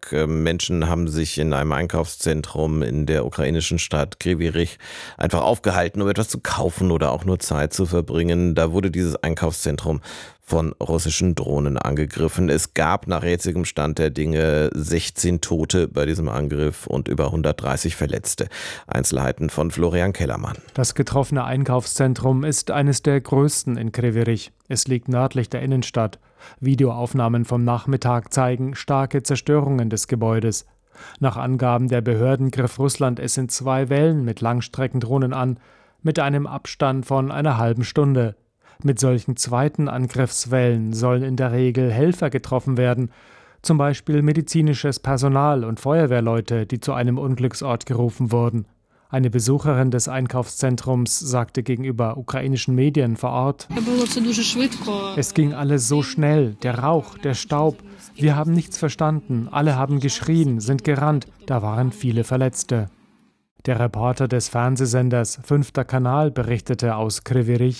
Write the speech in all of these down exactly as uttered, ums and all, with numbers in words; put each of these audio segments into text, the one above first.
Äh, Menschen haben sich in einem Einkaufszentrum in der ukrainischen Stadt Kryvyi Rih einfach aufgehalten, um etwas zu kaufen oder auch nur Zeit zu verbringen. Da wurde dieses Einkaufszentrum von russischen Drohnen angegriffen. Es gab nach jetzigem Stand der Dinge sechzehn Tote bei diesem Angriff und über hundertdreißig Verletzte. Einzelheiten von Florian Kellermann. Das getroffene Einkaufszentrum ist eines der größten in Kryvyi Rih. Es liegt nördlich der Innenstadt. Videoaufnahmen vom Nachmittag zeigen starke Zerstörungen des Gebäudes. Nach Angaben der Behörden griff Russland es in zwei Wellen mit Langstreckendrohnen an, mit einem Abstand von einer halben Stunde. Mit solchen zweiten Angriffswellen sollen in der Regel Helfer getroffen werden, zum Beispiel medizinisches Personal und Feuerwehrleute, die zu einem Unglücksort gerufen wurden. Eine Besucherin des Einkaufszentrums sagte gegenüber ukrainischen Medien vor Ort: Es ging alles so schnell, der Rauch, der Staub. Wir haben nichts verstanden, alle haben geschrien, sind gerannt, da waren viele Verletzte. Der Reporter des Fernsehsenders Fünfter Kanal berichtete aus Kryvyi Rih.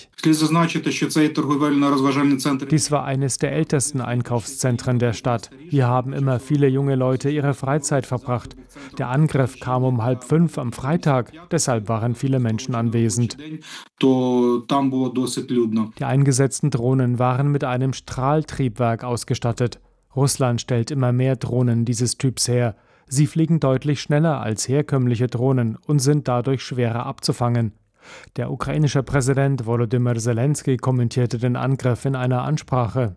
Dies war eines der ältesten Einkaufszentren der Stadt. Hier haben immer viele junge Leute ihre Freizeit verbracht. Der Angriff kam um halb fünf am Freitag, deshalb waren viele Menschen anwesend. Die eingesetzten Drohnen waren mit einem Strahltriebwerk ausgestattet. Russland stellt immer mehr Drohnen dieses Typs her. Sie fliegen deutlich schneller als herkömmliche Drohnen und sind dadurch schwerer abzufangen. Der ukrainische Präsident Volodymyr Zelensky kommentierte den Angriff in einer Ansprache.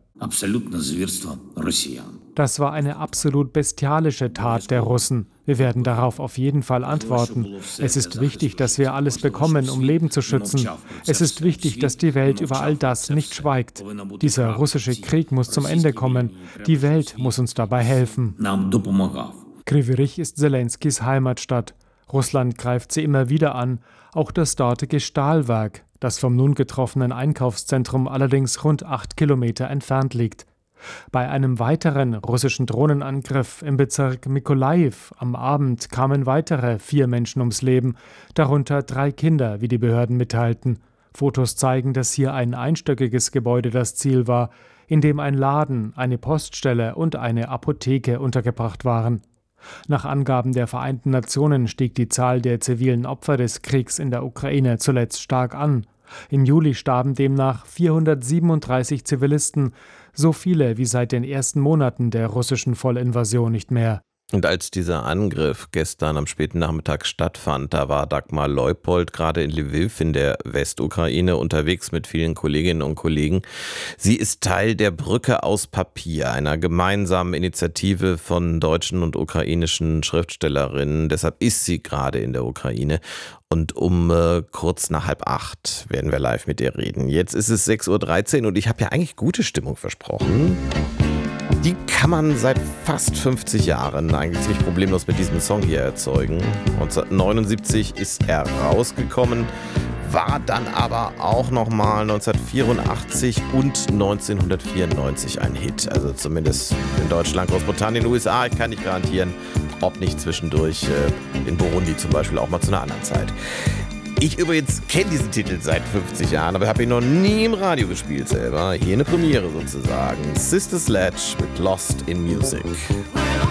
Das war eine absolut bestialische Tat der Russen. Wir werden darauf auf jeden Fall antworten. Es ist wichtig, dass wir alles bekommen, um Leben zu schützen. Es ist wichtig, dass die Welt über all das nicht schweigt. Dieser russische Krieg muss zum Ende kommen. Die Welt muss uns dabei helfen. Kryvyi Rih ist Zelenskys Heimatstadt. Russland greift sie immer wieder an, auch das dortige Stahlwerk, das vom nun getroffenen Einkaufszentrum allerdings rund acht Kilometer entfernt liegt. Bei einem weiteren russischen Drohnenangriff im Bezirk Mykolajiw am Abend kamen weitere vier Menschen ums Leben, darunter drei Kinder, wie die Behörden mitteilten. Fotos zeigen, dass hier ein einstöckiges Gebäude das Ziel war, in dem ein Laden, eine Poststelle und eine Apotheke untergebracht waren. Nach Angaben der Vereinten Nationen stieg die Zahl der zivilen Opfer des Kriegs in der Ukraine zuletzt stark an. Im Juli starben demnach vierhundertsiebenunddreißig Zivilisten, so viele wie seit den ersten Monaten der russischen Vollinvasion nicht mehr. Und als dieser Angriff gestern am späten Nachmittag stattfand, da war Dagmar Leupold gerade in Lviv in der Westukraine unterwegs mit vielen Kolleginnen und Kollegen. Sie ist Teil der Brücke aus Papier, einer gemeinsamen Initiative von deutschen und ukrainischen Schriftstellerinnen. Deshalb ist sie gerade in der Ukraine. Und um äh, kurz nach halb acht werden wir live mit ihr reden. Jetzt ist es sechs Uhr dreizehn und ich habe ja eigentlich gute Stimmung versprochen. Die kann man seit fast fünfzig Jahren eigentlich ziemlich problemlos mit diesem Song hier erzeugen. neunzehnhundertneunundsiebzig ist er rausgekommen, war dann aber auch nochmal neunzehnhundertvierundachtzig und neunzehnhundertvierundneunzig ein Hit. Also zumindest in Deutschland, Großbritannien, U S A. Ich kann nicht garantieren, ob nicht zwischendurch äh, in Burundi zum Beispiel auch mal zu einer anderen Zeit. Ich übrigens kenne diesen Titel seit fünfzig Jahren, aber habe ihn noch nie im Radio gespielt selber. Hier eine Premiere sozusagen. Sister Sledge mit Lost in Music.